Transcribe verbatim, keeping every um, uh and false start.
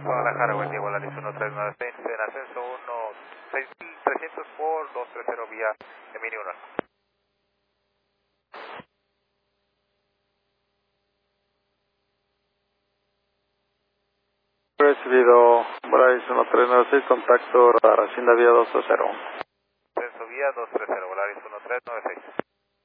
Guadalajara, buen día, Volaris uno tres nueve seis, en ascenso uno seis trescientos por dos tres cero vía Gemini uno. Recibido Volaris uno tres nueve seis, contacto a Hacienda vía dos tres cero. Ascenso vía dos tres cero.